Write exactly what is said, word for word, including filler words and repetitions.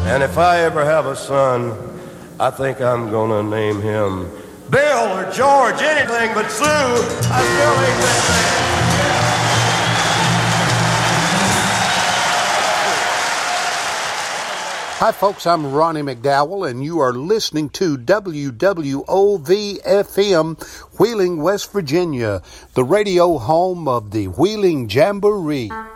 And if I ever have a son, I think I'm gonna name him Bill or George, anything but Sue. I still ain't that man. Hi, folks. I'm Ronnie McDowell, and you are listening to W W O V F M, Wheeling, West Virginia, the radio home of the Wheeling Jamboree.